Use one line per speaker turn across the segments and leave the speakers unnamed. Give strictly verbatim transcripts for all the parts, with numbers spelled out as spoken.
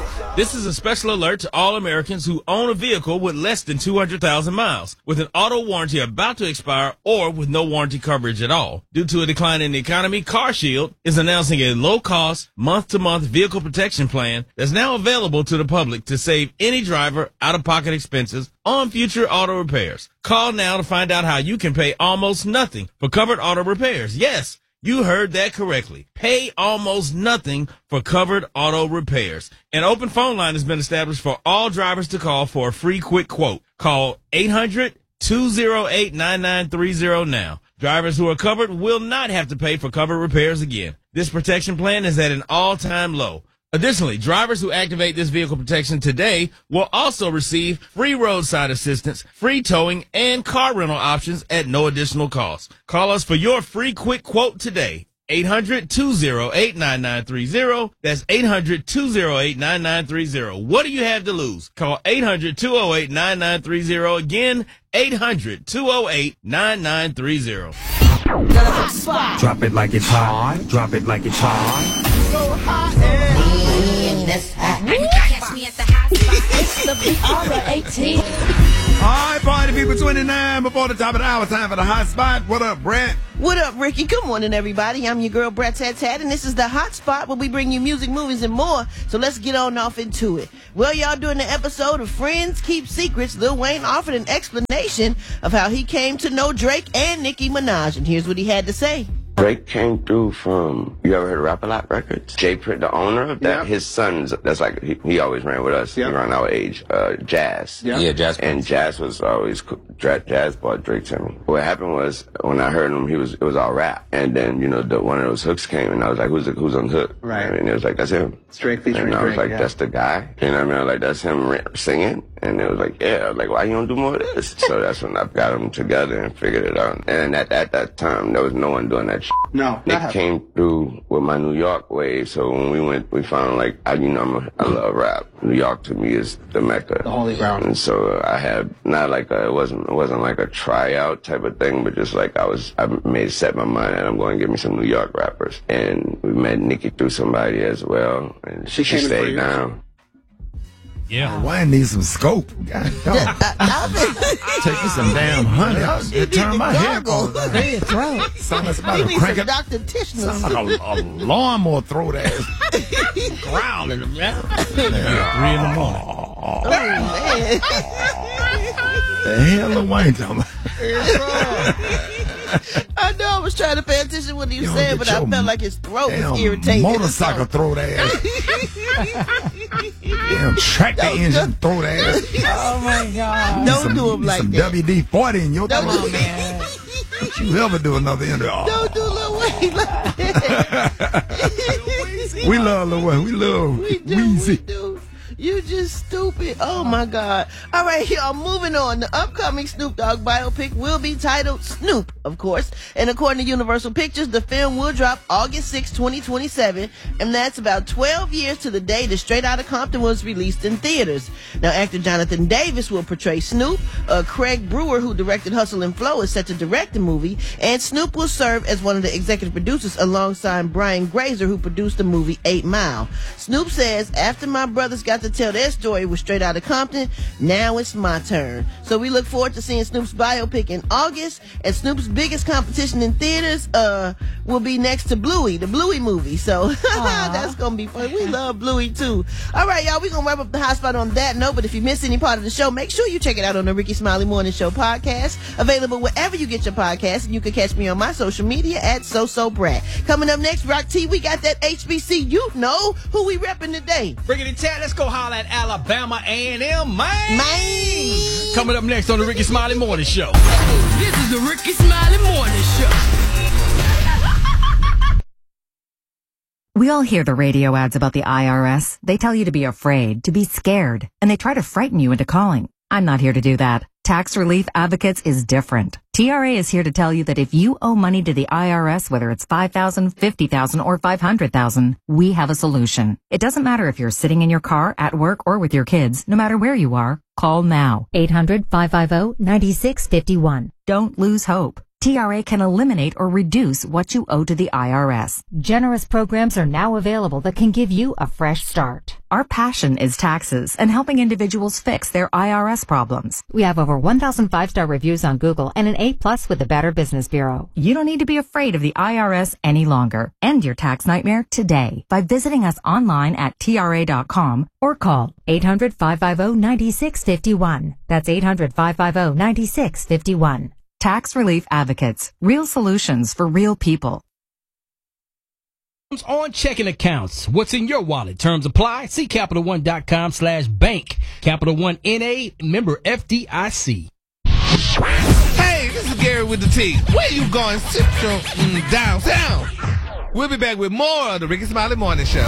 This is a special alert to all Americans who own a vehicle with less than two hundred thousand miles, with an auto warranty about to expire or with no warranty coverage at all. Due to a decline in the economy, CarShield is announcing a low-cost, month-to-month vehicle protection plan that's now available to the public to save any driver out-of-pocket expenses on future auto repairs. Call now to find out how you can pay almost nothing for covered auto repairs. Yes, you heard that correctly. Pay almost nothing for covered auto repairs. An open phone line has been established for all drivers to call for a free quick quote. Call eight hundred, two oh eight, nine nine three oh now. Drivers who are covered will not have to pay for covered repairs again. This protection plan is at an all-time low. Additionally, drivers who activate this vehicle protection today will also receive free roadside assistance, free towing, and car rental options at no additional cost. Call us for your free quick quote today. eight hundred, two oh eight, nine nine three oh. That's eight hundred, two oh eight, nine nine three oh. What do you have to lose? Call eight hundred, two oh eight, nine nine three oh. Again, eight hundred, two oh eight, nine nine three oh.
Drop it like it's hot. Drop it like it's hot.
So hot and
this hot. Catch me at the hot spot.
It's the B R eighteen.
All right, party people, twenty-nine before the top of the hour. Time for the hot spot. What up, Brett?
What up, Ricky? Good morning, everybody. I'm your girl, Brett Tat Tat, and this is the Hot Spot where we bring you music, movies, and more. So let's get on off into it. Well, y'all, during the episode of Friends Keep Secrets, Lil Wayne offered an explanation of how he came to know Drake and Nicki Minaj, and here's what he had to say.
Drake came through from, you ever heard of Rap-A-Lot Records? Jay Prince, the owner of that,
Yeah.
his sons, that's like, he, he always ran with us,
Yeah.
around our age, uh, Jazz.
Yeah.
Yeah, Jazz.
And Jazz was always, co- Dra- Jazz bought Drake to me. What happened was, when I heard him, he was, it was all rap. And then, you know, the, one of those hooks came, and I was like, who's the, who's on the hook?
Right.
And it was like, that's him.
Drake featuring
And I was
Drake,
like,
yeah.
that's the guy. You know what I mean? I was like, that's him ra- singing. And it was like, yeah. I was like, why you don't do more of this? So that's when I got them together and figured it out. And at, at that time, there was no one doing that shit.
No,
Nick
not
came through with my New York wave, so when we went, we found like, I, you know, I'm a, I love rap. New York to me is the Mecca.
The holy ground.
And so uh, I had not like a, it wasn't, it wasn't like a tryout type of thing, but just like I was, I made set my mind that I'm going to get me some New York rappers. And we met Nicki through somebody as well, and
She
she,
came in for
stayed
you.
down.
Yeah.
Wayne needs some scope. God, dog. Take me some damn honey. I'll
You
turn
need
my
to
hair
gargle.
goes down.
Clear your throat.
Sound like somebody
You need
crank
some
it.
Doctor Tishner.
Sound like a, a lawnmower throat ass.
Growling. Yeah. Three in the morning.
Oh, man.
The hell Lil Wayne talking about?
I know I was trying to pay attention to what he was
Yo,
saying,
get
but I
your
felt like his throat
Damn
was irritating.
motorcycle throat ass. Damn tractor
Don't
engine
do-
throat ass.
Oh my God.
Don't
Some-
do him like
some
that.
W D forty in your
Don't
throat.
do man.
Don't you ever do another interview. Oh.
Don't do Lil Wayne like that.
We love Lil Wayne. We love
We do,
Weezy.
we do. You just stupid. Oh my God. All right, y'all, moving on. The upcoming Snoop Dogg biopic will be titled Snoop, of course. And according to Universal Pictures, the film will drop August sixth, twenty twenty-seven. And that's about twelve years to the day that Straight Outta Compton was released in theaters. Now, actor Jonathan Davis will portray Snoop. Uh, Craig Brewer, who directed Hustle and Flow, is set to direct the movie. And Snoop will serve as one of the executive producers alongside Brian Grazer, who produced the movie Eight Mile. Snoop says, after my brothers got to tell their story with Straight Outta Compton, now it's my turn. So we look forward to seeing Snoop's biopic in August, and Snoop's biggest competition in theaters uh will be next to Bluey, the Bluey movie. So that's gonna be fun. We love Bluey too. All right, y'all, we're gonna wrap up the hot spot on that note, but if you missed any part of the show, make sure you check it out on the Ricky Smiley Morning Show podcast, available wherever you get your podcasts, and you can catch me on my social media at SoSoBrat. Coming up next, Rock T, we got that H B C U know who we repping today.
Bring it chat. Let's go holler at Alabama A and M, man.
Man.
Coming up next on the Ricky Smiley Morning Show.
This is the Ricky Smiley Morning Show.
We all hear the radio ads about the I R S. They tell you to be afraid, to be scared, and they try to frighten you into calling. I'm not here to do that. Tax Relief Advocates is different. T R A is here to tell you that if you owe money to the I R S, whether it's five thousand dollars, fifty thousand dollars, or five hundred thousand dollars, we have a solution. It doesn't matter if you're sitting in your car, at work, or with your kids. No matter where you are, call now.
eight hundred, five five zero, nine six five one.
Don't lose hope. T R A can eliminate or reduce what you owe to the I R S. Generous programs are now available that can give you a fresh start. Our passion is taxes and helping individuals fix their I R S problems. We have over one thousand five-star reviews on Google and an A plus with the Better Business Bureau. You don't need to be afraid of the I R S any longer. End your tax nightmare today by visiting us online at T R A dot com or call eight hundred, five five zero, nine six five one. That's eight hundred, five five zero, nine six five one. Tax Relief Advocates. Real solutions for real people.
On checking accounts. What's in your wallet? Terms apply. See Capital One dot com slash bank. Capital One N A, member F D I C.
Hey, this is Gary with the T. Where you going? Central mm, downtown. We'll be back with more of the Ricky Smiley Morning Show.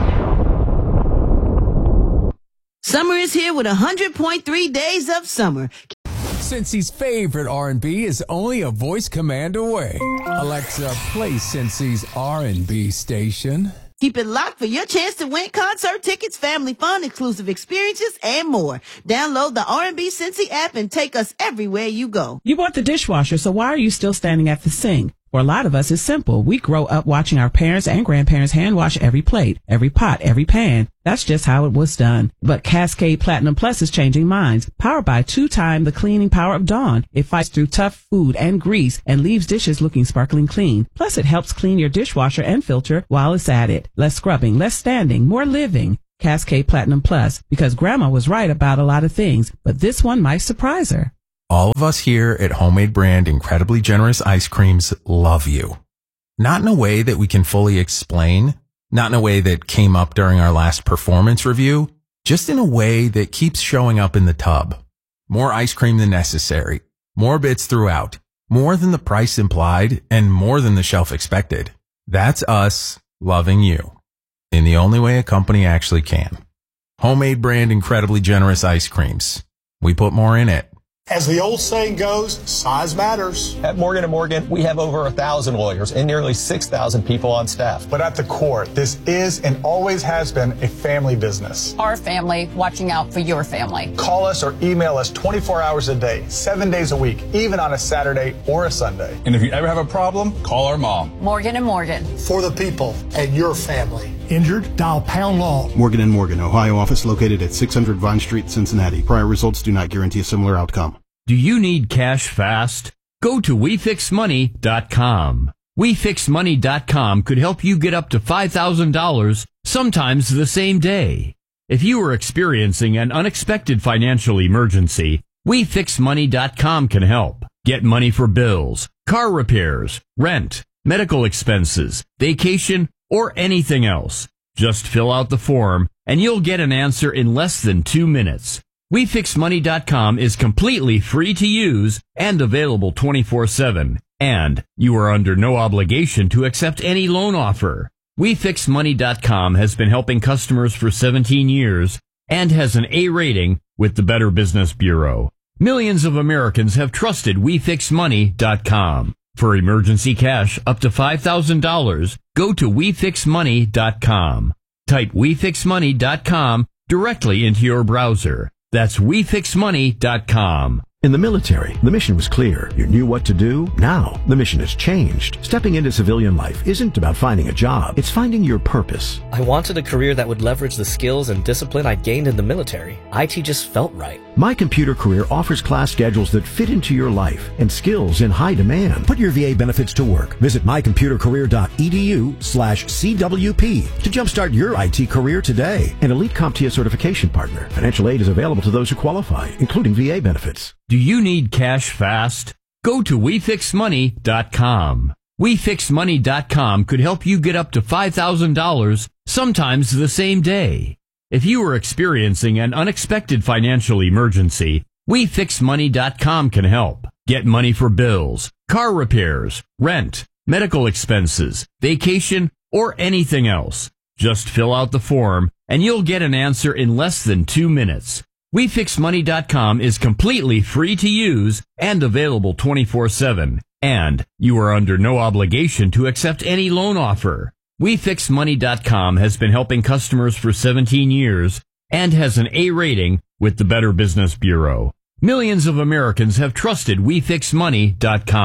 Summer is here with one hundred point three days of summer.
Cincy's favorite R and B is only a voice command away. Alexa, play Cincy's R and B station.
Keep it locked for your chance to win concert tickets, family fun, exclusive experiences, and more. Download the R and B Cincy app and take us everywhere you go.
You bought the dishwasher, so why are you still standing at the sink? For a lot of us, it's simple. We grow up watching our parents and grandparents hand wash every plate, every pot, every pan. That's just how it was done. But Cascade Platinum Plus is changing minds. Powered by two-time the cleaning power of Dawn, it fights through tough food and grease and leaves dishes looking sparkling clean. Plus, it helps clean your dishwasher and filter while it's at it. Less scrubbing, less standing, more living. Cascade Platinum Plus, because Grandma was right about a lot of things, but this one might surprise her.
All of us here at Homemade Brand Incredibly Generous Ice Creams love you. Not in a way that we can fully explain, not in a way that came up during our last performance review, just in a way that keeps showing up in the tub. More ice cream than necessary, more bits throughout, more than the price implied, and more than the shelf expected. That's us loving you in the only way a company actually can. Homemade Brand Incredibly Generous Ice Creams. We put more in it.
As the old saying goes, size matters.
At Morgan and Morgan, we have over a thousand lawyers and nearly six thousand people on staff.
But at the core, this is and always has been a family business.
Our family watching out for your family.
Call us or email us twenty-four hours a day, seven days a week, even on a Saturday or a Sunday.
And if you ever have a problem, call our mom.
Morgan and Morgan.
For the people and your family. Injured? Dial pound law.
Morgan and Morgan, Ohio office located at six hundred Vine Street, Cincinnati. Prior results do not guarantee a similar outcome.
Do you need cash fast? Go to we fix money dot com. we fix money dot com could help you get up to five thousand dollars, sometimes the same day. If you are experiencing an unexpected financial emergency, we fix money dot com can help. Get money for bills, car repairs, rent, medical expenses, vacation, or anything else. Just fill out the form and you'll get an answer in less than two minutes. we fix money dot com is completely free to use and available twenty-four seven. And you are under no obligation to accept any loan offer. we fix money dot com has been helping customers for seventeen years and has an A rating with the Better Business Bureau. Millions of Americans have trusted we fix money dot com. For emergency cash up to five thousand dollars, go to we fix money dot com. Type we fix money dot com directly into your browser. That's we fix money dot com.
In the military, the mission was clear. You knew what to do. Now, the mission has changed. Stepping into civilian life isn't about finding a job. It's finding your purpose.
I wanted a career that would leverage the skills and discipline I gained in the military. I T just felt right.
My Computer Career offers class schedules that fit into your life and skills in high demand. Put your V A benefits to work. Visit my computer career dot e d u slash C W P to jumpstart your I T career today. An elite CompTIA certification partner. Financial aid is available to those who qualify, including V A benefits.
Do you need cash fast? Go to we fix money dot com. we fix money dot com could help you get up to five thousand dollars, sometimes the same day. If you are experiencing an unexpected financial emergency, we fix money dot com can help. Get money for bills, car repairs, rent, medical expenses, vacation, or anything else. Just fill out the form and you'll get an answer in less than two minutes. we fix money dot com is completely free to use and available twenty-four seven. And you are under no obligation to accept any loan offer. we fix money dot com has been helping customers for seventeen years and has an A rating with the Better Business Bureau. Millions of Americans have trusted we fix money dot com.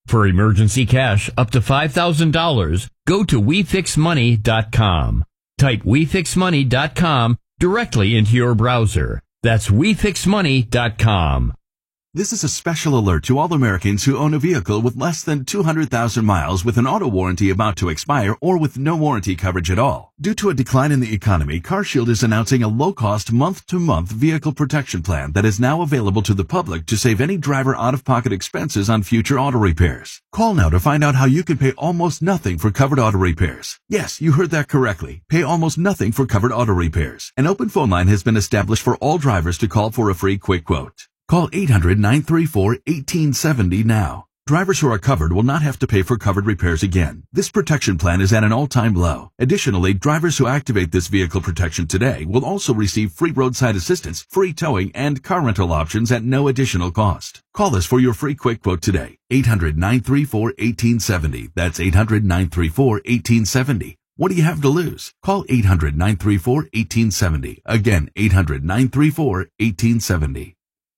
For emergency cash up to five thousand dollars, go to we fix money dot com. Type we fix money dot com directly into your browser. That's we fix money dot com.
This is a special alert to all Americans who own a vehicle with less than two hundred thousand miles with an auto warranty about to expire or with no warranty coverage at all. Due to a decline in the economy, CarShield is announcing a low-cost month-to-month vehicle protection plan that is now available to the public to save any driver out-of-pocket expenses on future auto repairs. Call now to find out how you can pay almost nothing for covered auto repairs. Yes, you heard that correctly. Pay almost nothing for covered auto repairs. An open phone line has been established for all drivers to call for a free quick quote. Call eight hundred, nine three four, one eight seven zero now. Drivers who are covered will not have to pay for covered repairs again. This protection plan is at an all-time low. Additionally, drivers who activate this vehicle protection today will also receive free roadside assistance, free towing, and car rental options at no additional cost. Call us for your free quick quote today. eight hundred, nine three four, one eight seven zero. That's eight hundred, nine three four, one eight seven zero. What do you have to lose? Call eight hundred, nine three four, one eight seven zero. Again, eight hundred, nine three four, one eight seven zero.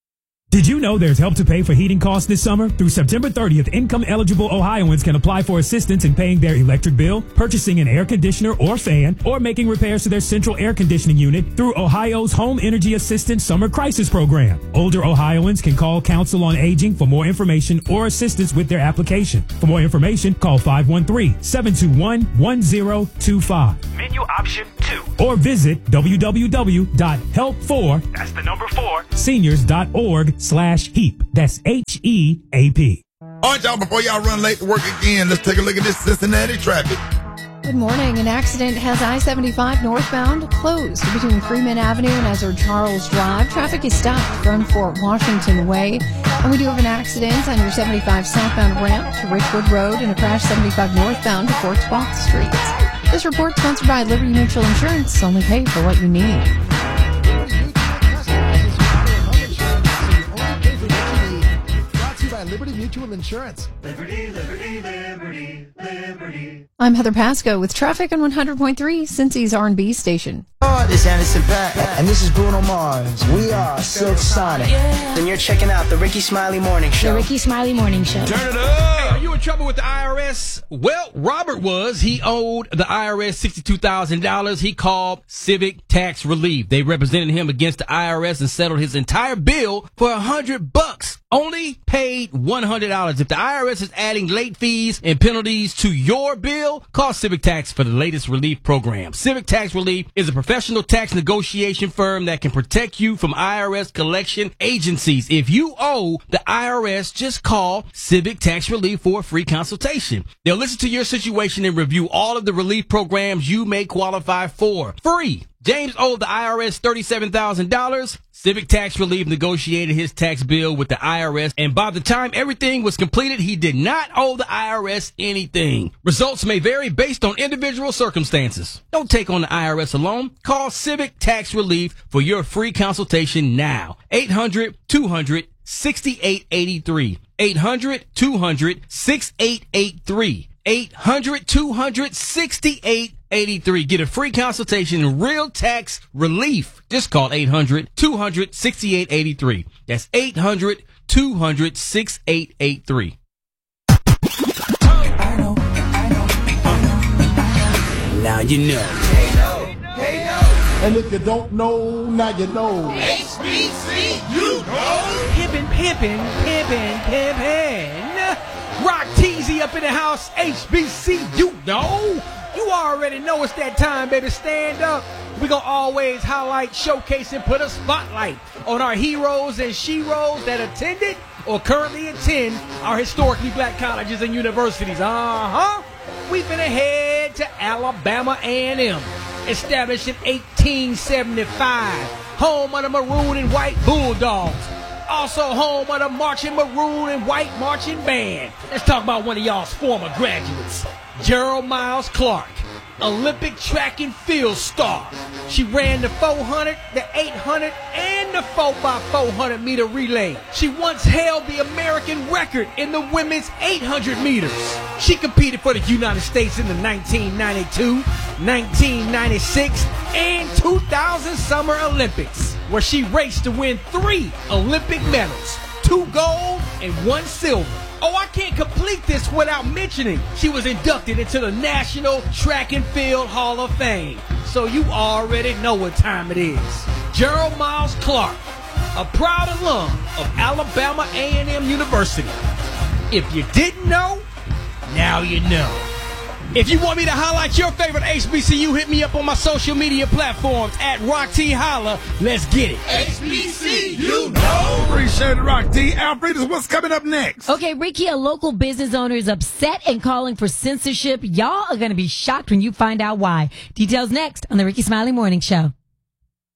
Did you know there's help to pay for heating costs this summer? Through September thirtieth, income-eligible Ohioans can apply for assistance in paying their electric bill, purchasing an air conditioner or fan, or making repairs to their central air conditioning unit through Ohio's Home Energy Assistance Summer Crisis Program. Older Ohioans can call Council on Aging for more information or assistance with their application. For more information, call five one three, seven two one, one zero two five.
Menu option two.
Or visit w w w dot help for,
that's the number four,
seniors dot org slash HEAP. That's H E A P.
All right, y'all, before y'all run late to work again, let's take a look at this Cincinnati traffic.
Good morning. An accident has I seventy-five northbound closed between Freeman Avenue and Ezra Charles Drive. Traffic is stopped from Fort Washington Way. And we do have an accident on your seventy-five southbound ramp to Richwood Road and a crash seventy-five northbound to Fort Spock Street. This report sponsored by Liberty Mutual Insurance. Only pay for what you need.
Liberty Mutual Insurance.
Liberty, liberty, liberty, liberty.
I'm Heather Pasco with traffic on one hundred point three, Cincy's R and B station.
Oh, this is Anderson Paak, and this is Bruno Mars. We are Silk Sonic. Yeah. And you're checking out the Ricky Smiley Morning Show.
The Ricky Smiley Morning Show.
Turn it up! Hey, are you in trouble with the I R S? Well, Robert was. He owed the I R S sixty-two thousand dollars. He called Civic Tax Relief. They represented him against the I R S and settled his entire bill for a hundred bucks. Only paid one hundred dollars. If the I R S is adding late fees and penalties to your bill, call Civic Tax for the latest relief program. Civic Tax Relief is a professional tax negotiation firm that can protect you from I R S collection agencies. If you owe the I R S, just call Civic Tax Relief for a free consultation. They'll listen to your situation and review all of the relief programs you may qualify for. Free. James owed the I R S thirty-seven thousand dollars. Civic Tax Relief negotiated his tax bill with the I R S, and by the time everything was completed, he did not owe the I R S anything. Results may vary based on individual circumstances. Don't take on the I R S alone. Call Civic Tax Relief for your free consultation now. eight hundred, two hundred, sixty-eight eighty-three. eight hundred, two hundred, sixty-eight eighty-three. eight hundred, two hundred, sixty-eight eighty-three. Get a free consultation in real tax relief. Just call eight hundred, two hundred, sixty-eight eighty-three. That's eight hundred, two hundred, sixty-eight eighty-three.
Now you know.
Hey, no. Hey, no. And if you don't know, now you know.
H B C, you know.
Pimpin', pimpin', pimpin', pimpin'. Rock Teasy up in the house. H B C, you know. You already know it's that time, baby. Stand up. We're going to always highlight, showcase, and put a spotlight on our heroes and sheroes that attended or currently attend our historically black colleges and universities. Uh-huh. We've been ahead to Alabama A and M, established in eighteen seventy-five, home of the maroon and white Bulldogs. Also home of the marching maroon and white marching band. Let's talk about one of y'all's former graduates, Gerald Miles Clark, Olympic track and field star. She ran the four hundred, the eight hundred, and the four by four hundred meter relay. She once held the American record in the women's eight hundred meters. She competed for the United States in the nineteen ninety-two, nineteen ninety-six, and two thousand Summer Olympics, where she raced to win three Olympic medals, two gold and one silver. Oh, I can't complete this without mentioning she was inducted into the National Track and Field Hall of Fame. So you already know what time it is. Gerald Miles Clark, a proud alum of Alabama A and M University. If you didn't know, now you know. If you want me to highlight your favorite H B C U, hit me up on my social media platforms at Rock T Holla. Let's get it.
H B C U know.
Appreciate it, Rock T. Alfred, what's coming up next?
Okay, Ricky, a local business owner is upset and calling for censorship. Y'all are going to be shocked when you find out why. Details next on the Ricky Smiley Morning Show.